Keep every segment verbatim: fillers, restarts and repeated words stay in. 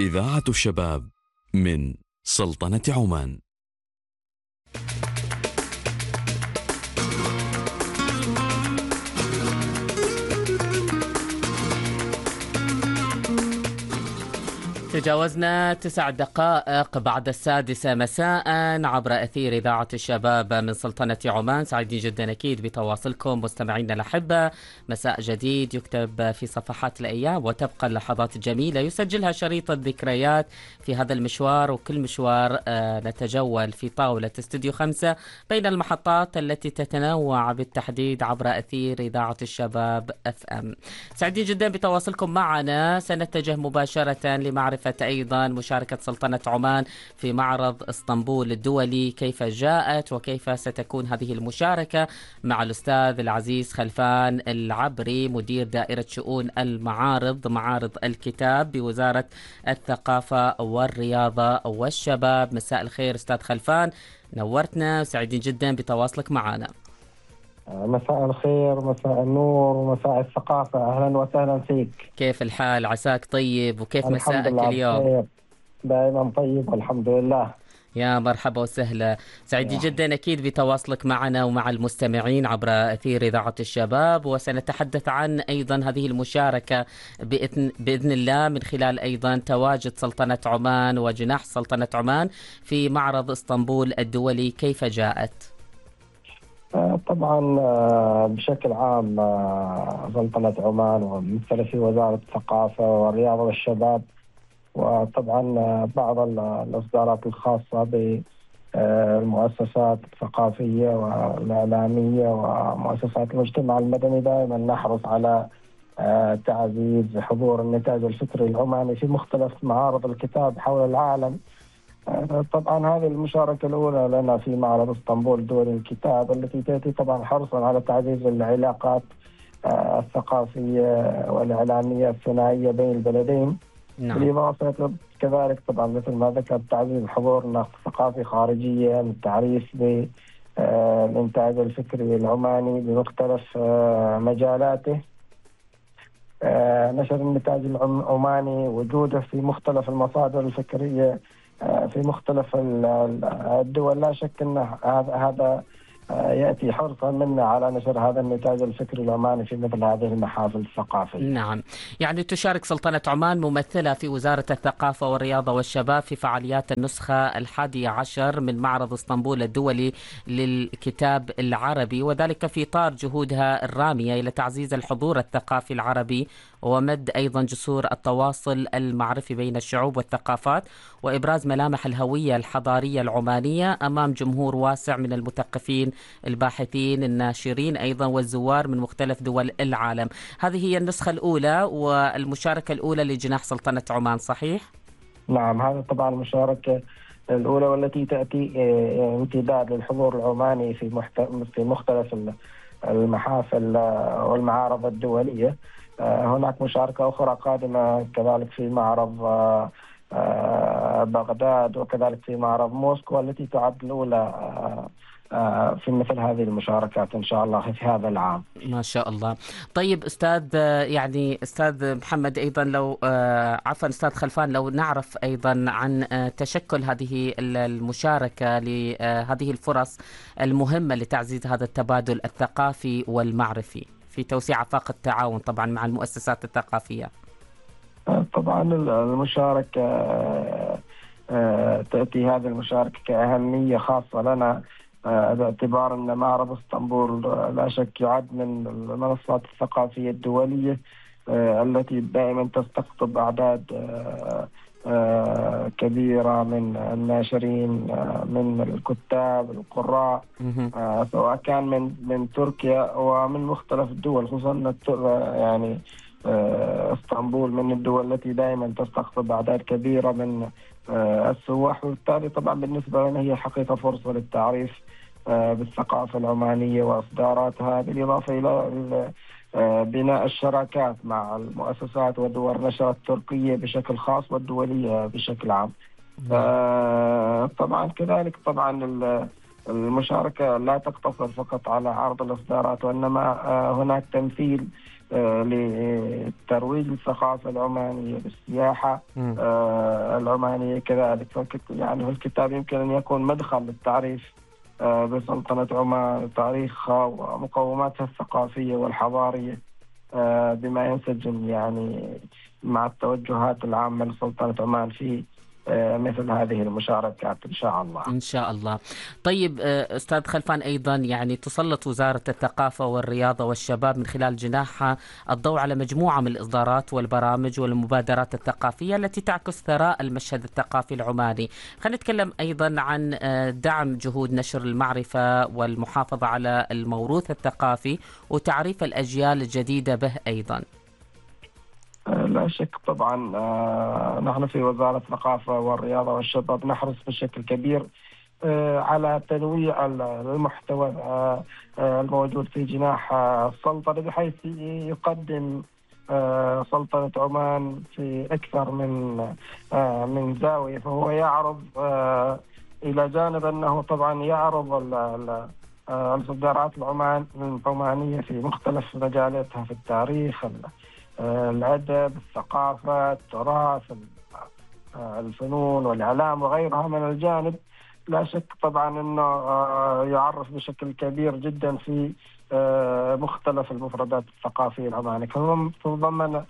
إذاعة الشباب من سلطنة عمان. تجاوزنا تسع دقائق بعد السادسة مساء عبر أثير إذاعة الشباب من سلطنة عمان. سعيدين جدا أكيد بتواصلكم مستمعينا الأحبة. مساء جديد يكتب في صفحات الأيام وتبقى اللحظات الجميلة يسجلها شريط الذكريات في هذا المشوار، وكل مشوار نتجول في طاولة استوديو خمسة بين المحطات التي تتنوع بالتحديد عبر أثير إذاعة الشباب أف أم. سعيدين جدا بتواصلكم معنا. سنتجه مباشرة لمعرفة أيضا مشاركة سلطنة عمان في معرض اسطنبول الدولي، كيف جاءت وكيف ستكون هذه المشاركة، مع الأستاذ العزيز خلفان العبري مدير دائرة شؤون المعارض معارض الكتاب بوزارة الثقافة والرياضة والشباب. مساء الخير أستاذ خلفان، نورتنا وسعيدين جدا بتواصلك معنا. مساء الخير، مساء النور، ومساء الثقافة. أهلا وسهلا فيك. كيف الحال؟ عساك طيب؟ وكيف مساءك اليوم؟ بخير. دائما طيب والحمد لله. يا مرحبا وسهلا، سعيد جدا أكيد بتواصلك معنا ومع المستمعين عبر أثير إذاعة الشباب، وسنتحدث عن أيضا هذه المشاركة بإذن, بإذن الله من خلال أيضا تواجد سلطنة عمان وجناح سلطنة عمان في معرض اسطنبول الدولي. كيف جاءت؟ طبعا بشكل عام سلطنة عمان ومثل في وزارة الثقافة والرياضة والشباب، وطبعا بعض الإصدارات الخاصة بالمؤسسات الثقافية والإعلامية ومؤسسات المجتمع المدني، دائما نحرص على تعزيز حضور النتاج الفكري العماني في مختلف معارض الكتاب حول العالم. طبعا هذه المشاركة الأولى لنا في معرض اسطنبول الدولي للكتاب، التي تأتي طبعا حرصا على تعزيز العلاقات الثقافية والإعلامية الثنائية بين البلدين. نعم. بالإضافة كذلك طبعا مثل ما ذكرت تعزيز حضور نقد ثقافي خارجية للتعريف بالإنتاج الفكري العماني بمختلف مجالاته، نشر النتاج العماني، وجوده في مختلف المصادر الفكرية في مختلف الدول. لا شك أن هذا يأتي حرصا منا على نشر هذا النتاج الفكري العماني في مثل هذه المحافل الثقافية. نعم، يعني تشارك سلطنة عمان ممثلة في وزارة الثقافة والرياضة والشباب في فعاليات النسخة الحادية عشر من معرض اسطنبول الدولي للكتاب العربي، وذلك في إطار جهودها الرامية إلى تعزيز الحضور الثقافي العربي ومد أيضا جسور التواصل المعرفي بين الشعوب والثقافات، وإبراز ملامح الهوية الحضارية العمانية أمام جمهور واسع من المثقفين الباحثين الناشرين أيضا والزوار من مختلف دول العالم. هذه هي النسخة الأولى والمشاركة الأولى لجناح سلطنة عمان، صحيح؟ نعم، هذا طبعا المشاركة الأولى والتي تأتي امتداد للحضور العماني في في مختلف المحافل والمعارض الدولية. هناك مشاركة أخرى قادمة كذلك في معرض بغداد وكذلك في معرض موسكو، التي تعد الأولى في مثل هذه المشاركات إن شاء الله في هذا العام. ما شاء الله. طيب أستاذ، يعني أستاذ محمد أيضا لو عفوا أستاذ خلفان، لو نعرف أيضا عن تشكل هذه المشاركة لهذه الفرص المهمة لتعزيز هذا التبادل الثقافي والمعرفي في توسيع آفاق التعاون طبعا مع المؤسسات الثقافية. طبعا المشاركة تأتي هذه المشاركة كأهمية خاصة لنا باعتبار أن معرض اسطنبول لا شك يعد من المنصات الثقافية الدولية التي دائما تستقطب أعداد كبيرة من الناشرين، من الكتاب القراء، سواء كان من من تركيا ومن مختلف الدول، خصوصا يعني اسطنبول من الدول التي دائما تستقطب أعداد كبيرة من السواح، وبالتالي طبعا بالنسبة لنا هي حقيقة فرصة للتعريف بالثقافة العمانية وإصداراتها، بالإضافة إلى بناء الشراكات مع المؤسسات ودور النشر التركية بشكل خاص والدولية بشكل عام. طبعا كذلك طبعا المشاركة لا تقتصر فقط على عرض الإصدارات، وإنما هناك تمثيل لترويج الثقافة العمانية بالسياحة العمانية كذلك. يعني الكتاب يمكن أن يكون مدخل للتعريف بسلطنة عمان، تاريخها ومقوماتها الثقافية والحضارية، بما ينسجم يعني مع التوجهات العامة لسلطنة عمان في مثل هذه المشاركات إن شاء الله. إن شاء الله. طيب أستاذ خلفان، أيضا يعني تسلط وزارة الثقافة والرياضة والشباب من خلال جناحها الضوء على مجموعة من الإصدارات والبرامج والمبادرات الثقافية التي تعكس ثراء المشهد الثقافي العماني. خلينا نتكلم أيضا عن دعم جهود نشر المعرفة والمحافظة على الموروث الثقافي وتعريف الأجيال الجديدة به أيضا. لا شك طبعا، نحن في وزارة الثقافة والرياضة والشباب نحرص بشكل كبير على تنويع المحتوى الموجود في جناح السلطنة، بحيث يقدم سلطنة عمان في أكثر من من زاوية. فهو يعرض إلى جانب أنه طبعا يعرض الإصدارات العمان العمانية في مختلف مجالاتها، في التاريخ، الأدب، الثقافة، التراث، الفنون والإعلام وغيرها من الجانب. لا شك طبعا أنه يعرف بشكل كبير جدا في مختلف المفردات الثقافية العمانية، تتضمن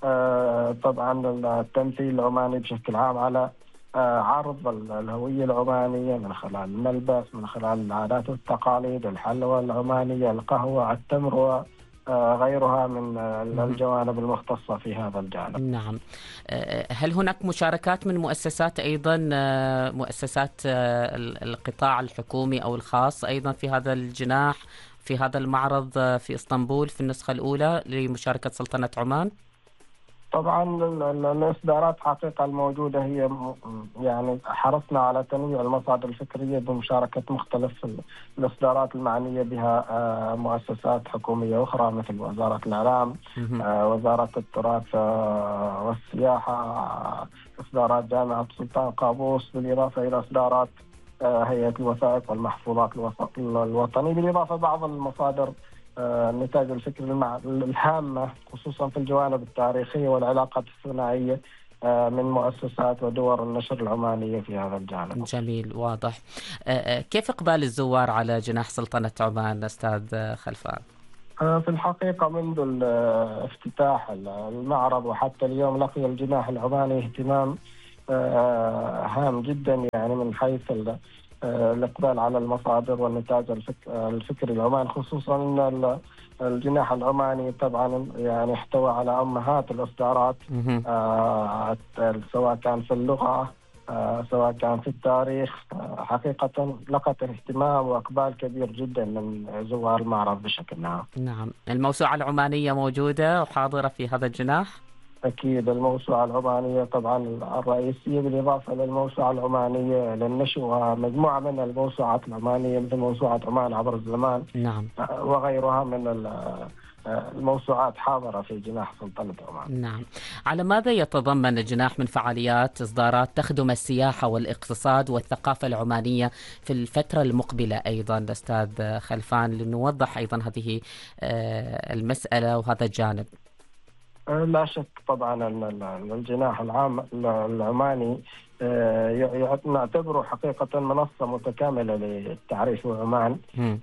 طبعا التمثيل العماني بشكل عام على عرض الهوية العمانية من خلال الملبس، من خلال العادات والتقاليد، الحلوى العمانية، القهوة، التمر غيرها من الجوانب المختصة في هذا الجانب. نعم. هل هناك مشاركات من مؤسسات أيضا، مؤسسات القطاع الحكومي أو الخاص أيضا في هذا الجناح، في هذا المعرض في إسطنبول في النسخة الأولى لمشاركة سلطنة عمان؟ طبعا الإصدارات حقيقة الموجودة هي يعني حرصنا على تنويع المصادر الفكرية بمشاركة مختلف الإصدارات المعنية بها مؤسسات حكومية أخرى مثل وزارة الإعلام، وزارة التراث والسياحة، إصدارات جامعة سلطان قابوس، بالإضافة إلى إصدارات هيئة الوثائق والمحفوظات الوطني، بالإضافة بعض المصادر النتاج الفكري الهامة خصوصا في الجوانب التاريخية والعلاقات الثنائية من مؤسسات ودور النشر العمانية في هذا الجانب. جميل، واضح. كيف إقبال الزوار على جناح سلطنة عمان أستاذ خلفان؟ في الحقيقة منذ افتتاح المعرض وحتى اليوم لقي الجناح العماني اهتمام هام جدا، يعني من حيث الإقبال على المصادر والنتاج الفكري العماني، خصوصا أن الجناح العماني طبعا يعني احتوى على أمهات الإصدارات، آه سواء كان في اللغة آه سواء كان في التاريخ. آه حقيقة لقت اهتمام وإقبال كبير جدا من زوار المعرض بشكل عام. نعم. الموسوعة العمانية موجودة وحاضرة في هذا الجناح؟ أكيد الموسوعة العمانية طبعا الرئيسية، بالإضافة للموسوعة العمانية للنشر ومجموعة من الموسوعات العمانية مثل موسوعة عمان عبر الزمان. نعم. وغيرها من الموسوعات حاضرة في جناح سلطنة عمان. نعم. على ماذا يتضمن الجناح من فعاليات إصدارات تخدم السياحة والاقتصاد والثقافة العمانية في الفترة المقبلة أيضا أستاذ خلفان، لنوضح أيضا هذه المسألة وهذا الجانب؟ لا شك طبعا أن الجناح العام العماني نعتبره حقيقة منصة متكاملة للتعريف عمان،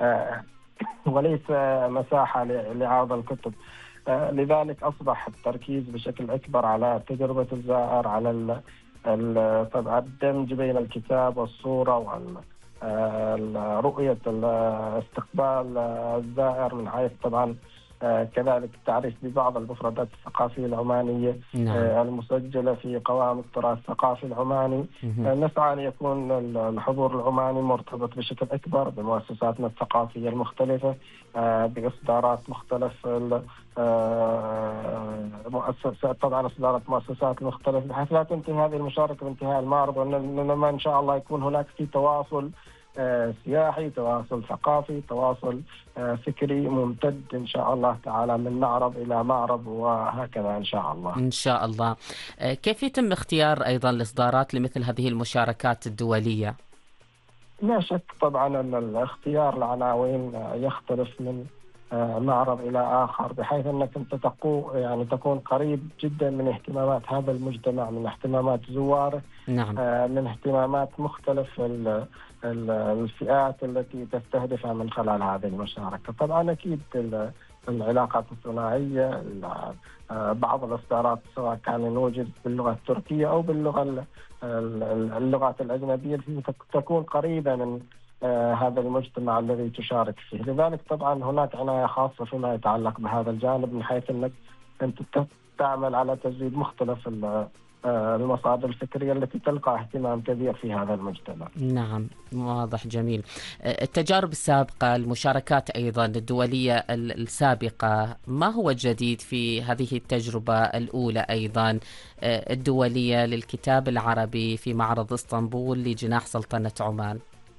وليس مساحة لعرض الكتب. لذلك أصبح التركيز بشكل أكبر على تجربة الزائر، على طبعا الدمج بين الكتاب والصورة ورؤية استقبال الزائر من حيث طبعا كذلك التعريف ببعض المفردات الثقافية العمانية. نعم. المسجلة في قوائم التراث الثقافي العماني. نسعى أن يكون الحضور العماني مرتبط بشكل أكبر بمؤسساتنا الثقافية المختلفة، بإصدارات مختلف مؤسسات، طبعا إصدارات مؤسسات مختلفة، بحيث لا تنتهي هذه المشاركة بانتهاء المعرض، وإنما إن شاء الله يكون هناك في تواصل سياحي، تواصل ثقافي، تواصل فكري ممتد إن شاء الله تعالى من معرض إلى معرض، وهكذا إن شاء الله. إن شاء الله. كيف يتم اختيار أيضا الإصدارات لمثل هذه المشاركات الدولية؟ لا شك طبعا أن الاختيار العناوين يختلف من معرض إلى آخر، بحيث أنك أنت تقو يعني تكون قريب جدا من اهتمامات هذا المجتمع، من اهتمامات زواره، نعم. من اهتمامات مختلف الفئات التي تستهدفها من خلال هذه المشاركة. طبعا أكيد العلاقات الثنائية، بعض الإصدارات سواء كان نوجد باللغة التركية أو باللغة اللغات الأجنبية تكون قريبة من هذا المجتمع الذي تشارك فيه. لذلك طبعا هناك عناية خاصة فيما يتعلق بهذا الجانب، من حيث أنك أنت تعمل على تجديد مختلف المصادر الفكرية التي تلقى اهتمام كبير في هذا المجتمع. نعم، واضح، جميل. التجارب السابقة، المشاركات أيضا الدولية السابقة، ما هو الجديد في هذه التجربة الأولى أيضا الدولية للكتاب العربي في معرض اسطنبول لجناح سلطنة عمان؟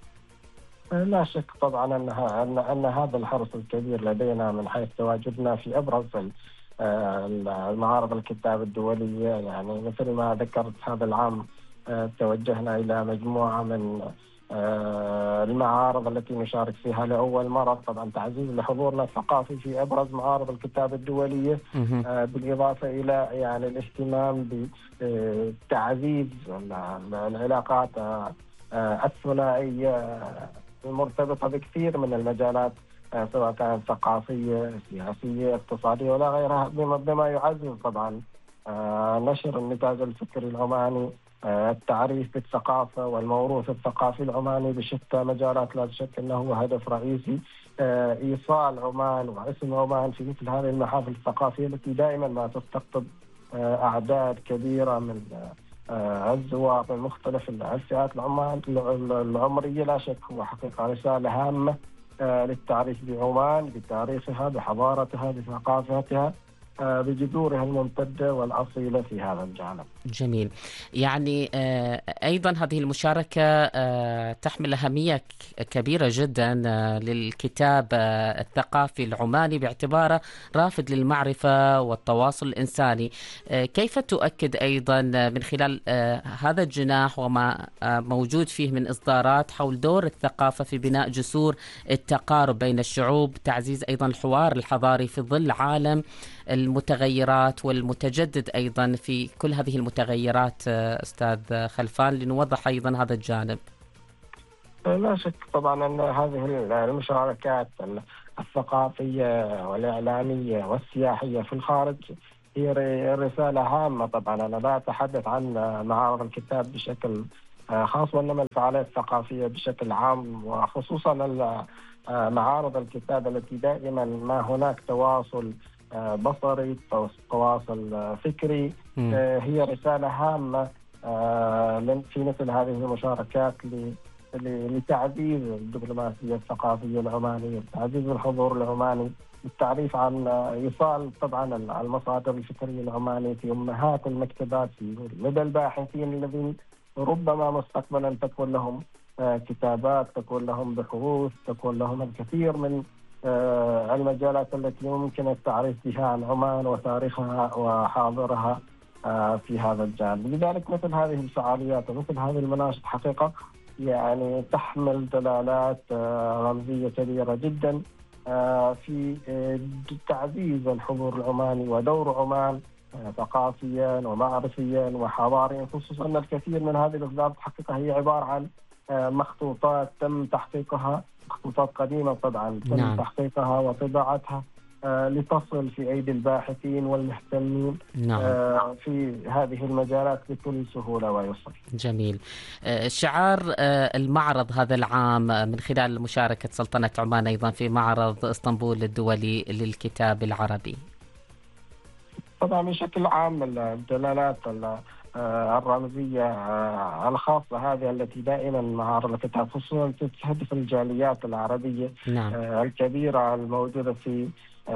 لا شك طبعا أن أن هذا الحرص الكبير لدينا من حيث تواجدنا في أبرز المعارض الكتاب الدولية. يعني مثل ما ذكرت، هذا العام توجهنا إلى مجموعة من المعارض التي نشارك فيها لأول مرة، طبعا تعزيز لحضورنا الثقافي في أبرز معارض الكتاب الدولية، بالإضافة إلى يعني الاهتمام بتعزيز العلاقات الثنائية المرتبطة بكثير من المجالات، سواء كانت ثقافية، سياسية، اقتصادية ولا غيرها، بما يعزز طبعا نشر النتاج الفكري العماني، التعريف بالثقافة والموروث الثقافي العماني بشتى مجالات. لا شك أنه هو هدف رئيسي، إيصال عمان واسم عمان في مثل هذه المحافل الثقافية التي دائما ما تستقطب أعداد كبيرة من الزوار من مختلف الفئات العمرية. لا شك هو حقيقة رسالة هامة للتعريف بعمان، بتاريخها، بحضارتها، بثقافتها، بجذورها الممتدة والأصيلة في هذا الجانب. جميل. يعني أيضا هذه المشاركة تحمل أهمية كبيرة جدا للكتاب الثقافي العماني باعتباره رافد للمعرفة والتواصل الإنساني. كيف تؤكد أيضا من خلال هذا الجناح وما موجود فيه من إصدارات حول دور الثقافة في بناء جسور التقارب بين الشعوب، تعزيز أيضا الحوار الحضاري في ظل عالم المتغيرات والمتجدد أيضا في كل هذه المتغيرات؟ أستاذ خلفان، لنوضح أيضا هذا الجانب. لا شك طبعا أن هذه المشاركات الثقافية والإعلامية والسياحية في الخارج هي رسالة هامة. طبعا أنا لا أتحدث عن معارض الكتاب بشكل خاص، وإنما الفعاليات الثقافية بشكل عام، وخصوصا معارض الكتاب التي دائما ما هناك تواصل بصري، تواصل فكري، هي رسالة هامة في مثل هذه المشاركات لتعزيز الدبلوماسية الثقافية العمانية، تعزيز الحضور العماني، التعريف عن إيصال طبعا المصادر الفكرية العمانية في أمهات المكتبات، في لدى الباحثين الذين ربما مستقبلا تكون لهم كتابات، تكون لهم بحوث، تكون لهم الكثير من المجالات التي يمكن التعريف بها عن عمان وتاريخها وحاضرها في هذا الجانب. لذلك مثل هذه الفعاليات ومثل هذه المناشط حقيقة يعني تحمل دلالات رمزية كبيرة جدا في تعزيز الحضور العماني ودور عمان ثقافيا ومعرفيا وحضاريا، خصوصا أن الكثير من هذه الإصدارات حقيقة هي عبارة عن مخطوطات تم تحقيقها، مخطوطات قديمة طبعا تم نعم. تحقيقها وطباعتها آه لتصل في أيدي الباحثين والمهتمين نعم. آه في هذه المجالات بكل سهولة ويسر. جميل. آه شعار آه المعرض هذا العام من خلال مشاركة سلطنة عمان أيضا في معرض اسطنبول الدولي للكتاب العربي. طبعا بشكل عام الدلالات الرمزية الخاصة هذه التي دائما معارض الكتاب خصوصا تستهدف الجاليات العربية نعم. الكبيرة الموجودة في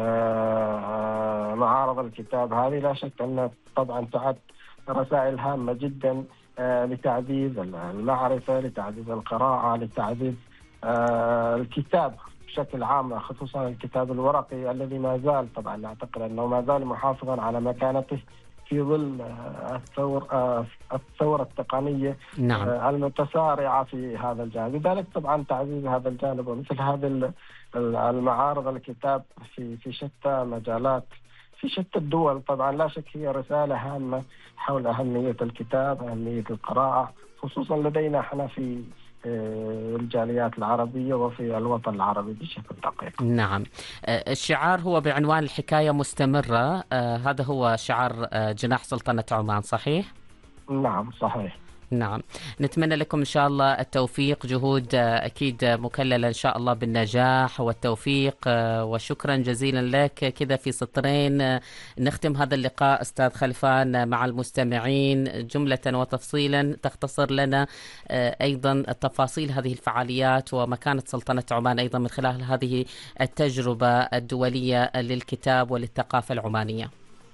معارض الكتاب هذه، لا شك أن طبعا تعد رسائل هامة جدا لتعزيز المعرفة، لتعزيز القراءة، لتعزيز الكتاب بشكل عام، خصوصا الكتاب الورقي الذي ما زال طبعا أعتقد أنه ما زال محافظا على مكانته في ظل الثورة الثورة التقنية نعم. المتسارعة في هذا الجانب. لذلك طبعا تعزيز هذا الجانب ومثل هذه المعارض الكتاب في في شتى مجالات في شتى الدول، طبعا لا شك هي رسالة هامة حول أهمية الكتاب، أهمية القراءة، خصوصا لدينا احنا في الجاليات العربية وفي الوطن العربي بشكل دقيق. نعم. الشعار هو بعنوان الحكاية مستمرة، هذا هو شعار جناح سلطنة عمان، صحيح؟ نعم صحيح. نعم، نتمنى لكم إن شاء الله التوفيق، جهود أكيد مكللة إن شاء الله بالنجاح والتوفيق، وشكرا جزيلا لك. كذا في سطرين نختم هذا اللقاء أستاذ خلفان مع المستمعين، جملة وتفصيلا تختصر لنا أيضا تفاصيل هذه الفعاليات ومكانة سلطنة عمان أيضا من خلال هذه التجربة الدولية للكتاب وللثقافة العمانية.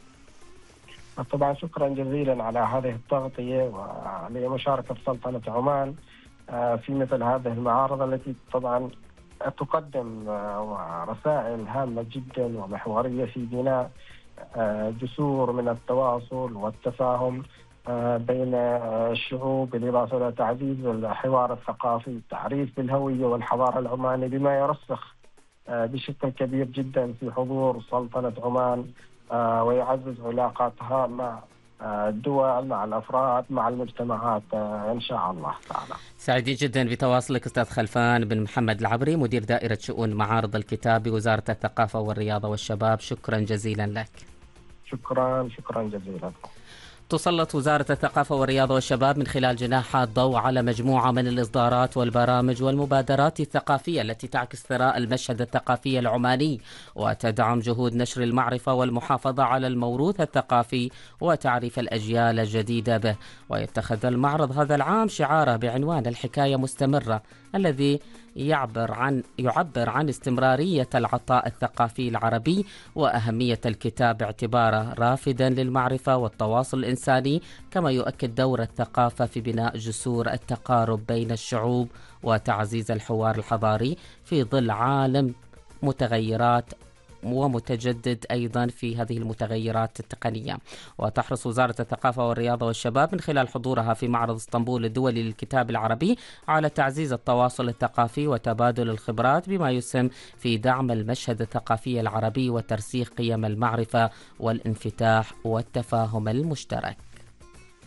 طبعا شكرا جزيلا على هذه التغطية ولمشاركة سلطنة عمان في مثل هذه المعارض التي طبعا تقدم رسائل هامة جدا ومحورية في بناء جسور من التواصل والتفاهم بين الشعوب، بالإضافة إلى تعزيز الحوار الثقافي، التعريف بالهوية والحضارة العمانية بما يرسخ بشكل كبير جدا في حضور سلطنة عمان ويعزز علاقاتها مع الدول، مع الأفراد، مع المجتمعات إن شاء الله تعالى. سعيدين جدا بتواصلك أستاذ خلفان بن محمد العبري، مدير دائرة شؤون معارض الكتاب بوزارة الثقافة والرياضة والشباب، شكرا جزيلا لك. شكرا شكرا جزيلا. تسلط وزارة الثقافة والرياضة والشباب من خلال جناحها الضوء على مجموعة من الإصدارات والبرامج والمبادرات الثقافية التي تعكس ثراء المشهد الثقافي العماني وتدعم جهود نشر المعرفة والمحافظة على الموروث الثقافي وتعريف الأجيال الجديدة به. ويتخذ المعرض هذا العام شعاره بعنوان الحكاية مستمرة، الذي يعبر عن يعبر عن استمرارية العطاء الثقافي العربي وأهمية الكتاب باعتباره رافدا للمعرفة والتواصل الإنساني، كما يؤكد دور الثقافة في بناء جسور التقارب بين الشعوب وتعزيز الحوار الحضاري في ظل عالم متغيرات ومتجدد أيضا في هذه المتغيرات التقنية. وتحرص وزارة الثقافة والرياضة والشباب من خلال حضورها في معرض اسطنبول الدولي للكتاب العربي على تعزيز التواصل الثقافي وتبادل الخبرات بما يسهم في دعم المشهد الثقافي العربي وترسيخ قيم المعرفة والانفتاح والتفاهم المشترك.